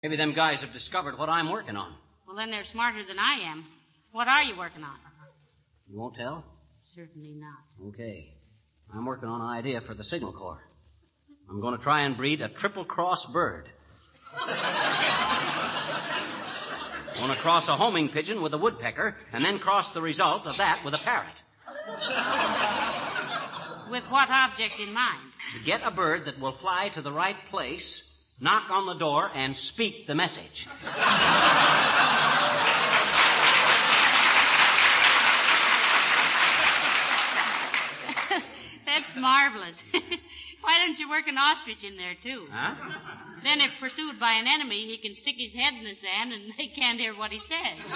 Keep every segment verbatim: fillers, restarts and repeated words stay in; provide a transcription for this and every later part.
Maybe them guys have discovered what I'm working on. Well, then they're smarter than I am. What are you working on? You won't tell? Certainly not. Okay. I'm working on an idea for the Signal Corps. I'm going to try and breed a triple-cross bird. I'm going to cross a homing pigeon with a woodpecker and then cross the result of that with a parrot. With what object in mind? To get a bird that will fly to the right place, knock on the door, and speak the message. That's marvelous. Why don't you work an ostrich in there, too? Huh? Then if pursued by an enemy, he can stick his head in the sand and they can't hear what he says.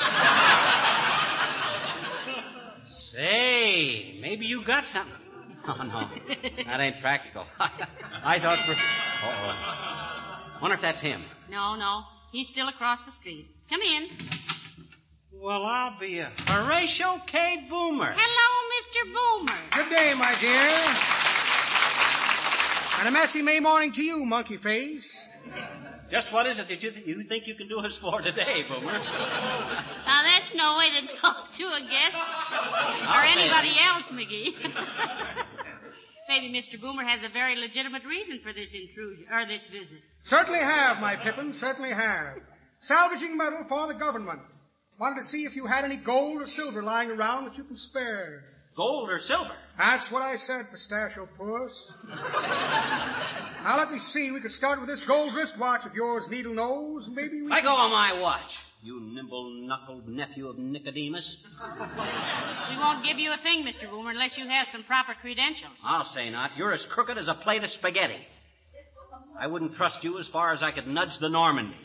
Say, maybe you got something. Oh, no. That ain't practical. I thought for... Uh-oh. Wonder if that's him. No, no. He's still across the street. Come in. Well, I'll be a Horatio K. Boomer. Hello, Mister Boomer. Good day, my dear. And a messy May morning to you, monkey face. Just what is it that you, th- you think you can do us for today, Boomer? Now, that's no way to talk to a guest. Or anybody else, McGee. Maybe Mister Boomer has a very legitimate reason for this intrusion, or this visit. Certainly have, my Pippin, certainly have. Salvaging metal for the government. Wanted to see if you had any gold or silver lying around that you can spare. Gold or silver? That's what I said, Pistachio Puss. Now, let me see. We could start with this gold wristwatch of yours, Needle Nose. Maybe we... I go on my watch, you nimble-knuckled nephew of Nicodemus. We won't give you a thing, Mister Boomer, unless you have some proper credentials. I'll say not. You're as crooked as a plate of spaghetti. I wouldn't trust you as far as I could nudge the Normandy.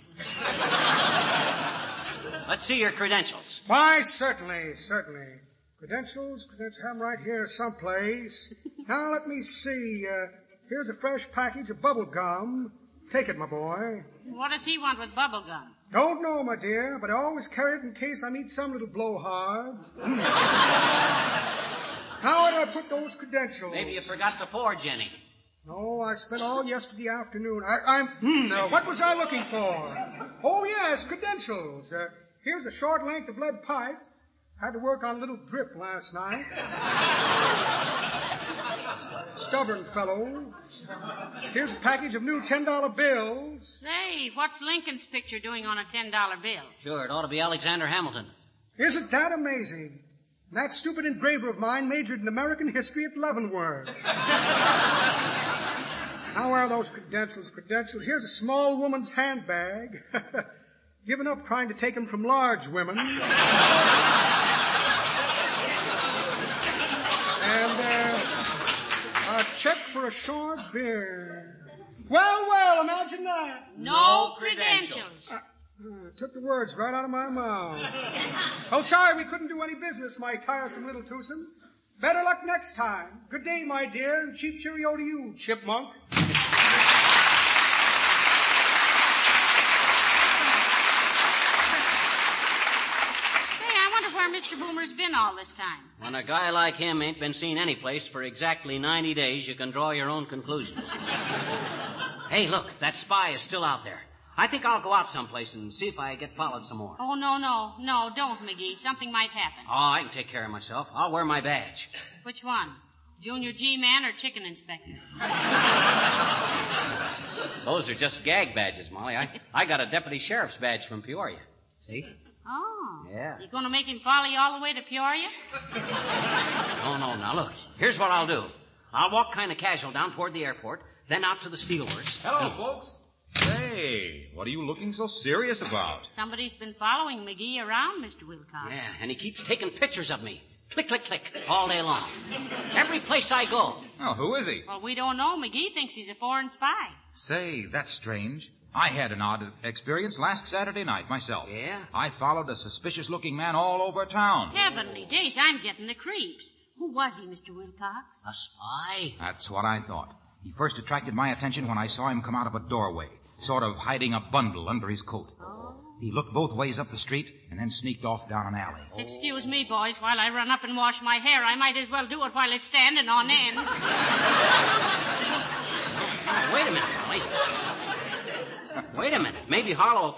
Let's see your credentials. Why, certainly, certainly. Credentials, credentials, have them right here someplace. Now, let me see. Uh, here's a fresh package of bubble gum. Take it, my boy. What does he want with bubble gum? Don't know, my dear, but I always carry it in case I meet some little blowhard. How did I put those credentials? Maybe you forgot to forge any. No, I spent all yesterday afternoon. I, I'm, hmm, uh, what was I looking for? Oh, yes, credentials. Uh, here's a short length of lead pipe. Had to work on a little drip last night. Stubborn fellow. Here's a package of new ten dollar bills. Say, what's Lincoln's picture doing on a ten dollar bill? Sure, it ought to be Alexander Hamilton. Isn't that amazing? That stupid engraver of mine majored in American history at Leavenworth. How are those credentials, credentials? Here's a small woman's handbag. Given up trying to take them from large women. And, uh, a check for a short beer. Well, well, imagine that. No, no credentials. Uh, uh, took the words right out of my mouth. Oh, sorry we couldn't do any business, my tiresome little twosome. Better luck next time. Good day, my dear, and cheap cheerio to you, chipmunk. Where Mister Boomer's been all this time. When a guy like him ain't been seen anyplace for exactly ninety days, you can draw your own conclusions. Hey, look, that spy is still out there. I think I'll go out someplace and see if I get followed some more. Oh, no, no. No, don't, McGee. Something might happen. Oh, I can take care of myself. I'll wear my badge. Which one? Junior G-Man or Chicken Inspector? Those are just gag badges, Molly. I, I got a deputy sheriff's badge from Peoria. See? Oh. Yeah. You going to make him follow you all the way to Peoria? Oh, no. Now, look. Here's what I'll do. I'll walk kind of casual down toward the airport, then out to the steelworks. Hello, and... folks. Hey, what are you looking so serious about? Somebody's been following McGee around, Mister Wilcox. Yeah, and he keeps taking pictures of me. Click, click, click, all day long. Every place I go. Oh, who is he? Well, we don't know. McGee thinks he's a foreign spy. Say, that's strange. I had an odd experience last Saturday night myself. Yeah? I followed a suspicious-looking man all over town. Heavenly days, I'm getting the creeps. Who was he, Mister Wilcox? A spy? That's what I thought. He first attracted my attention when I saw him come out of a doorway, sort of hiding a bundle under his coat. Oh. He looked both ways up the street and then sneaked off down an alley. Oh. Excuse me, boys, while I run up and wash my hair. I might as well do it while it's standing on end. Oh, wait a minute, Molly. Wait a minute. Maybe Harlow will